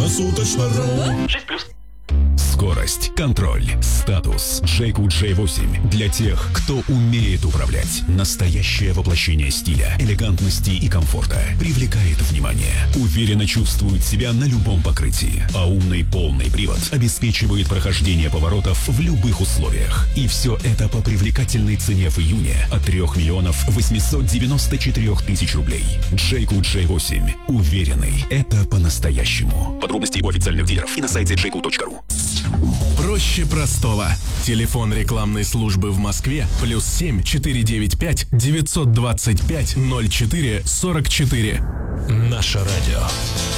круглосуточно.ру. 6+. Скорость, контроль, статус. Jayco J8 для тех, кто умеет управлять. Настоящее воплощение стиля, элегантности и комфорта. Привлекает внимание. Уверенно чувствует себя на любом покрытии. А умный полный привод обеспечивает прохождение поворотов в любых условиях. И все это по привлекательной цене в июне от 3 894 000 рублей. Jayco J8. Уверенный, это по-настоящему. Подробности у официальных дилеров и на сайте jayco.ru. Проще простого. Телефон рекламной службы в Москве +7 495 925 04 44. Наше радио.